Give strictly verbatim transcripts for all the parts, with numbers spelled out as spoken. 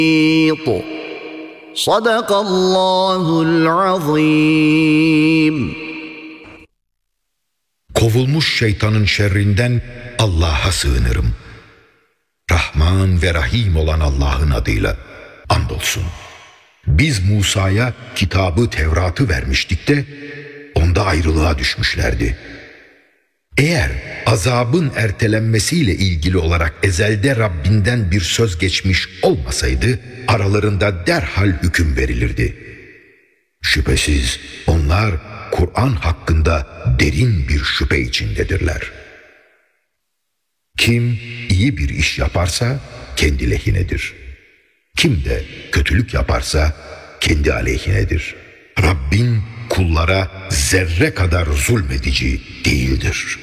Sadakallahul azim. Kovulmuş şeytanın şerrinden Allah'a sığınırım. Rahman ve Rahim olan Allah'ın adıyla andolsun. Biz Musa'ya kitabı, Tevrat'ı vermiştik de onda ayrılığa düşmüşlerdi. Eğer azabın ertelenmesiyle ilgili olarak ezelde Rabbinden bir söz geçmiş olmasaydı aralarında derhal hüküm verilirdi. Şüphesiz onlar Kur'an hakkında derin bir şüphe içindedirler. Kim iyi bir iş yaparsa kendi lehinedir. Kim de kötülük yaparsa kendi aleyhinedir. Rabbin kullara zerre kadar zulmedici değildir.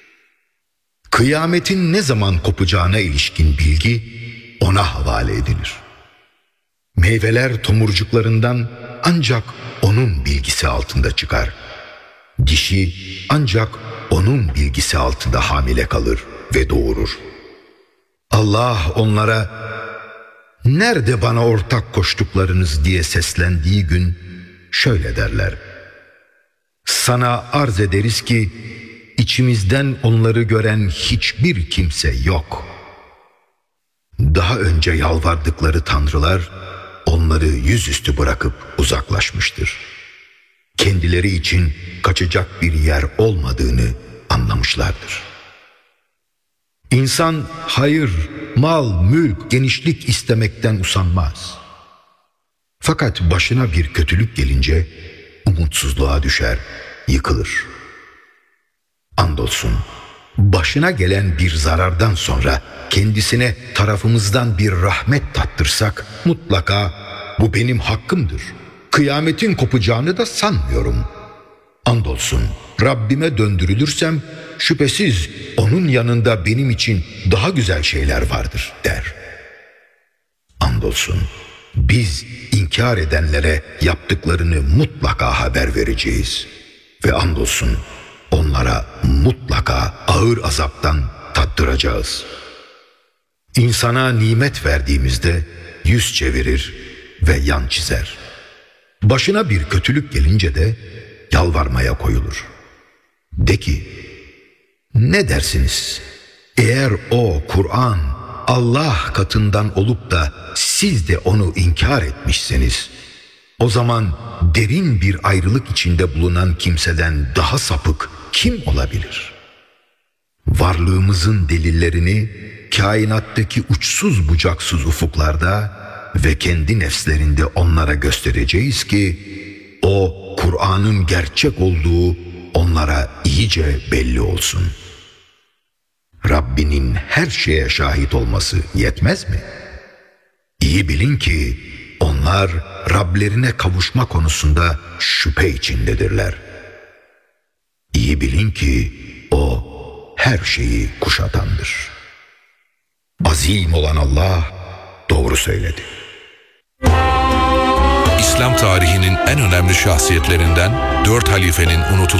Kıyametin ne zaman kopacağına ilişkin bilgi ona havale edilir. Meyveler tomurcuklarından ancak onun bilgisi altında çıkar. Dişi ancak onun bilgisi altında hamile kalır ve doğurur. Allah onlara "Nerede bana ortak koştuklarınız?" diye seslendiği gün şöyle derler: "Sana arz ederiz ki içimizden onları gören hiçbir kimse yok. Daha önce yalvardıkları tanrılar onları yüzüstü bırakıp uzaklaşmıştır. Kendileri için kaçacak bir yer olmadığını anlamışlardır." İnsan hayır, mal, mülk, genişlik istemekten usanmaz. Fakat başına bir kötülük gelince umutsuzluğa düşer, yıkılır. Andolsun başına gelen bir zarardan sonra kendisine tarafımızdan bir rahmet tattırsak mutlaka bu benim hakkımdır. Kıyametin kopacağını da sanmıyorum. Andolsun Rabbime döndürülürsem şüphesiz onun yanında benim için daha güzel şeyler vardır der. Andolsun biz inkar edenlere yaptıklarını mutlaka haber vereceğiz. Ve andolsun onlara mutlaka ağır azaptan tattıracağız. İnsana nimet verdiğimizde yüz çevirir ve yan çizer. Başına bir kötülük gelince de yalvarmaya koyulur. De ki, ne dersiniz? Eğer o Kur'an Allah katından olup da siz de onu inkar etmişseniz, o zaman derin bir ayrılık içinde bulunan kimseden daha sapık kim olabilir? Varlığımızın delillerini kainattaki uçsuz bucaksız ufuklarda ve kendi nefslerinde onlara göstereceğiz ki o Kur'an'ın gerçek olduğu onlara iyice belli olsun. Rabbinin her şeye şahit olması yetmez mi? İyi bilin ki onlar Rablerine kavuşma konusunda şüphe içindedirler. İyi bilin ki o her şeyi kuşatandır. Azim olan Allah doğru söyledi. İslam tarihinin en önemli şahsiyetlerinden dört halifenin unutulmaz